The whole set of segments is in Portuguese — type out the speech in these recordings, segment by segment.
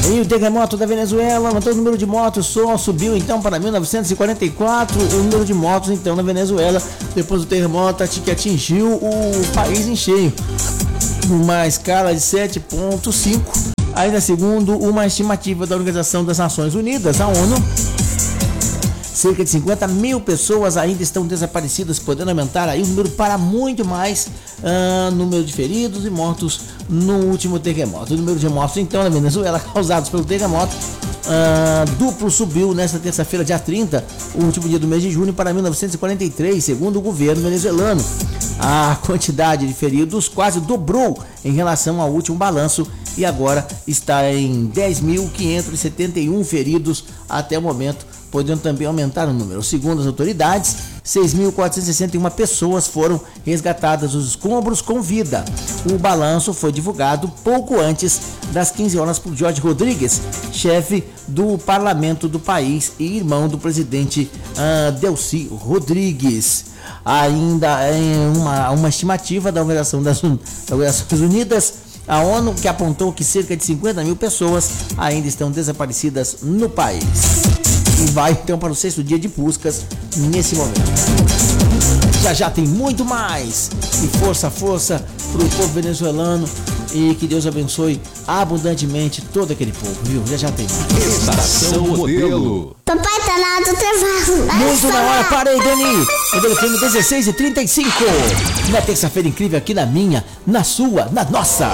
E o terremoto da Venezuela aumentou o número de mortos, só subiu então para 1944 o número de mortos então na Venezuela, depois do terremoto que atingiu o país em cheio, numa escala de 7,5, ainda segundo uma estimativa da Organização das Nações Unidas, a ONU. Cerca de 50 mil pessoas ainda estão desaparecidas, podendo aumentar aí o número para muito mais, número de feridos e mortos no último terremoto. O número de mortos então na Venezuela causados pelo terremoto duplo subiu nesta terça-feira, dia 30, o último dia do mês de junho, para 1943, segundo o governo venezuelano. A quantidade de feridos quase dobrou em relação ao último balanço e agora está em 10.571 feridos até o momento, podendo também aumentar o número. Segundo as autoridades, 6.461 pessoas foram resgatadas dos escombros com vida. O balanço foi divulgado pouco antes das 15 horas por Jorge Rodrigues, chefe do parlamento do país e irmão do presidente Delcy Rodrigues. Ainda em uma estimativa da Organização das Nações Unidas, a ONU, que apontou que cerca de 50 mil pessoas ainda estão desaparecidas no país. E vai então para o 6º dia de buscas nesse momento. Já tem muito mais. E força para o povo venezuelano. E que Deus abençoe abundantemente todo aquele povo, viu? Já tem mais. Estação Modelo. Papai tá na hora do intervalo. Muito na hora, parei, Dani. Modelo FM 16h35. Na terça-feira incrível aqui na minha, na sua, na nossa.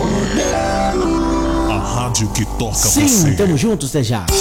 A rádio que toca Sim, você. tamo juntos, até já.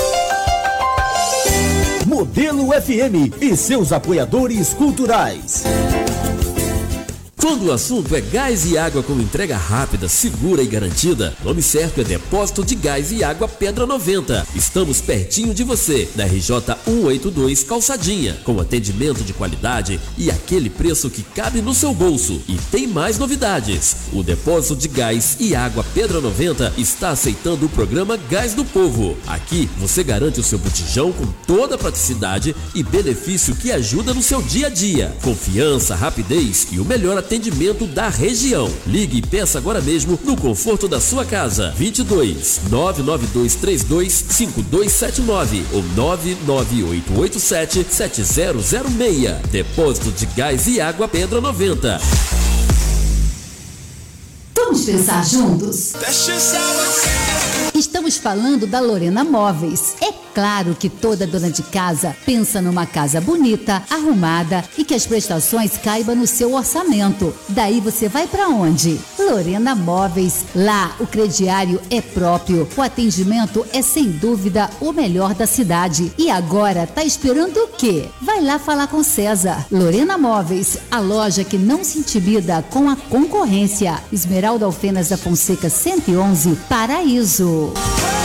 Modelo FM e seus apoiadores culturais. Quando o assunto é gás e água com entrega rápida, segura e garantida, nome certo é Depósito de Gás e Água Pedra 90. Estamos pertinho de você, na RJ 182 Calçadinha, com atendimento de qualidade e aquele preço que cabe no seu bolso. E tem mais novidades. O Depósito de Gás e Água Pedra 90 está aceitando o programa Gás do Povo. Aqui você garante o seu botijão com toda a praticidade e benefício que ajuda no seu dia a dia. Confiança, rapidez e o melhor atendimento da região. Ligue e peça agora mesmo no conforto da sua casa. 22 992 32 5279 ou 99887 7006. Depósito de Gás e Água Pedra 90. Vamos pensar juntos? Estamos falando da Lorena Móveis. É claro que toda dona de casa pensa numa casa bonita, arrumada e que as prestações caibam no seu orçamento. Daí você vai para onde? Lorena Móveis. Lá o crediário é próprio, o atendimento é sem dúvida o melhor da cidade. E agora tá esperando o quê? Vai lá falar com César. Lorena Móveis, a loja que não se intimida com a concorrência. Esmeralda Alfenas da Fonseca 111, Paraíso.